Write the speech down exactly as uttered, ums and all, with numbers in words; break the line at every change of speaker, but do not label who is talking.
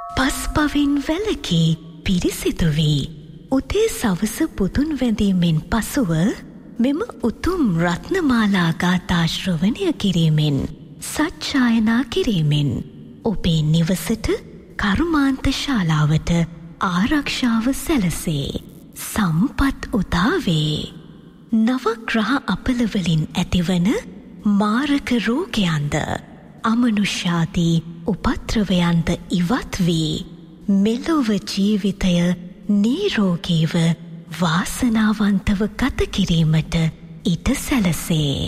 පස්පවින් වැලකී පිරිසිදු වී උදේ සවස පුතුන් වැඳීමෙන් පසුව මෙම උතුම් රත්නමාලා ගාථා ශ්‍රවණය කිරීමෙන් සජ්ජායනා කිරීමෙන් ඔබේ නිවසට කර්මාන්ත ශාලාවට ආරක්ෂාව සැලසේ සම්පත් උදාවේ. නවග්‍රහ අපලවලින් ඇතිවන මාරක රෝගයන්ද අමනුෂ්‍යාදී උපත්‍රවයන්ද ඉවත් වී මෙලොව ජීවිතය නිරෝගීව වාසනාවන්තව ගත කිරීමට ඉඩ සැලසේ.